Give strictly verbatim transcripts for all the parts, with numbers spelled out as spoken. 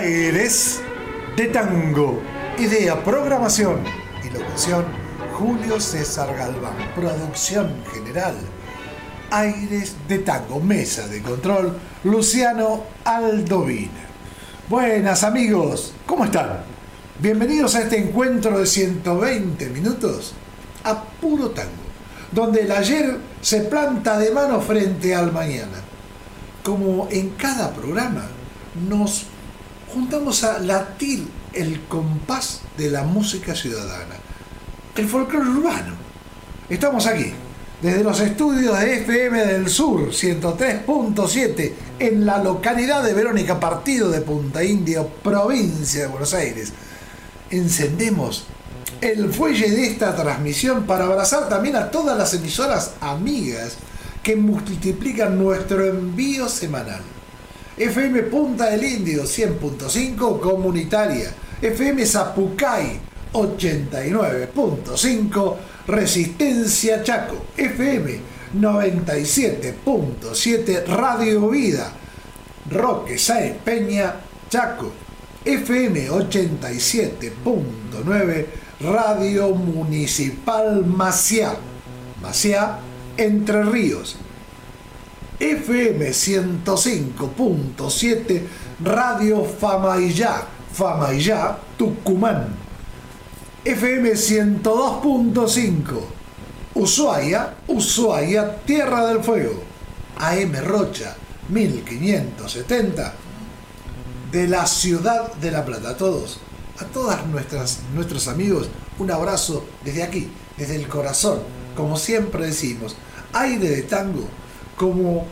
Aires de Tango. Idea, programación y locución, Julio César Galván. Producción general, Aires de Tango. Mesa de control, Luciano Aldovina. Buenas amigos, ¿cómo están? Bienvenidos a este encuentro de ciento veinte minutos a puro tango, donde el ayer se planta de mano frente al mañana. Como en cada programa, nos juntamos a latir el compás de la música ciudadana, el folclore urbano. Estamos aquí, desde los estudios de F M del Sur, ciento tres punto siete, en la localidad de Verónica, partido de Punta Indio, provincia de Buenos Aires. Encendemos el fuelle de esta transmisión para abrazar también a todas las emisoras amigas que multiplican nuestro envío semanal. F M Punta del Indio cien punto cinco comunitaria, F M Zapucay ochenta y nueve punto cinco Resistencia Chaco, F M noventa y siete punto siete Radio Vida, Roque Sáenz Peña Chaco, F M ochenta y siete punto nueve Radio Municipal Maciá, Maciá, Entre Ríos, F M ciento cinco punto siete Radio Famaillá, Famaillá, Tucumán, F M ciento dos punto cinco Ushuaia, Ushuaia, Tierra del Fuego, A M Rocha mil quinientos setenta de la ciudad de La Plata. A todos, a todas nuestras, nuestros amigos, un abrazo desde aquí, desde el corazón. Como siempre decimos, aire de tango, como,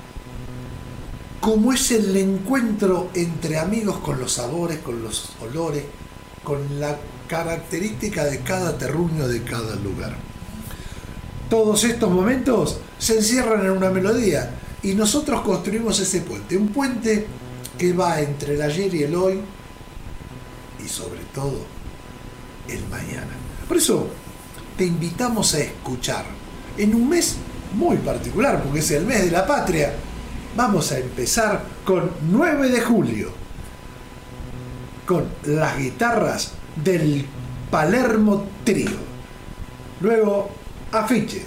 como es el encuentro entre amigos con los sabores, con los olores, con la característica de cada terruño, de cada lugar. Todos estos momentos se encierran en una melodía y nosotros construimos ese puente, un puente que va entre el ayer y el hoy y sobre todo el mañana. Por eso te invitamos a escuchar en un mes muy particular, porque es el mes de la patria. Vamos a empezar con nueve de julio, con las guitarras del Palermo Trío. Luego Afiche,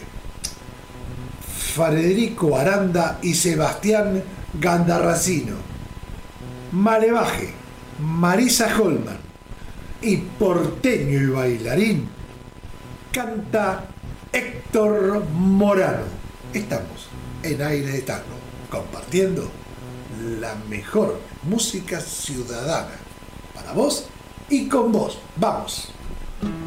Federico Aranda y Sebastián Gandarracino. Malevaje, Marisa Holman. Y Porteño y Bailarín canta Héctor Morano. Estamos en Aire de Tango, compartiendo la mejor música ciudadana para vos y con vos. ¡Vamos!